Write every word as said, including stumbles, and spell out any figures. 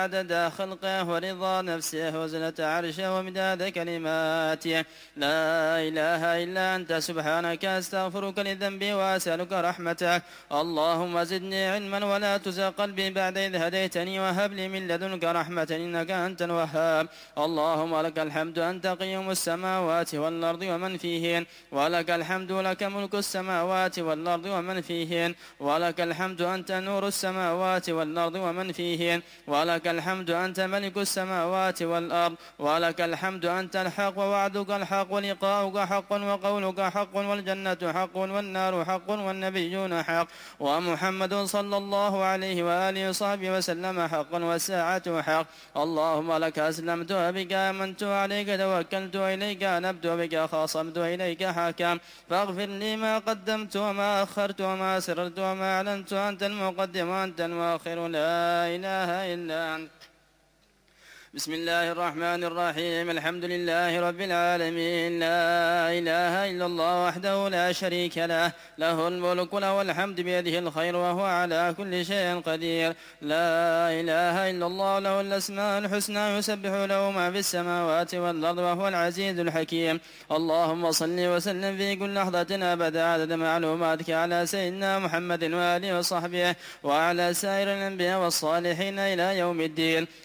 عدد خلقه ورضا نفسه وزنة عرشه ومداد كلماته. لا إله إلا أنت سبحانك أستغفرك لذنبي وأسألك رحمتك. اللهم زدني علما ولا تزغ قلبي بعد إذ هديتني وهب لي من لدنك رحمة إنك أنت الوهاب. اللهم لك الحمد أنت قيوم السماوات والأرض ومن فيهن، ولك الحمد لك ملك السماوات والأرض ومن فيهن، ولك الحمد أنت نور السماوات والأرض ومن فيهن، ولك الحمد أنت ملك السماوات والأرض، ولك الحمد أنت الحق ووعدك الحق ولقاؤك حق وقولك حق والجنة حق والنار حق والنبيون حق ومحمد صلى الله عليه وآله وصحبه وسلم حق والساعة حق. اللهم لك أسلمت وبك آمنت وعليك توكلت وإليك أنبت وبك خاصمت وإليك حكم. فاغفر لي ما قدمت وما أخرت وما سررت وما أعلنت، أنت المقدم وأنت المؤخر، لا إله إلا أنت. بسم الله الرحمن الرحيم. الحمد لله رب العالمين، لا إله إلا الله وحده لا شريك له، له الملك وله الحمد بيده الخير وهو على كل شيء قدير. لا إله إلا الله له الأسماء الحسنى يسبح له ما في السماوات والأرض وهو العزيز الحكيم. اللهم صل وسلم في كل لحظة أبدا عدد معلوماتك على سيدنا محمد وآله وصحبه وعلى سائر الأنبياء والصالحين إلى يوم الدين.